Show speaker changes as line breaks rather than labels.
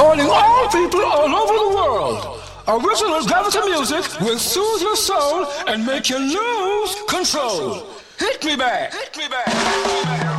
calling all people all over the world. Original gravity music will soothe your soul and make you lose control. Hit me back. Hit me back.